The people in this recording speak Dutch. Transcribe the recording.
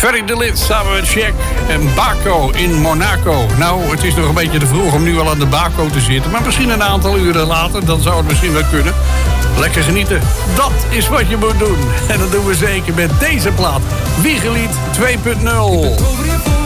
Ferry de Lid samen met Jack en Baco in Monaco. Nou, het is nog een beetje te vroeg om nu al aan de Baco te zitten. Maar misschien een aantal uren later, dan zou het misschien wel kunnen. Lekker genieten, dat is wat je moet doen. En dat doen we zeker met deze plaat. Wiegelied 2.0.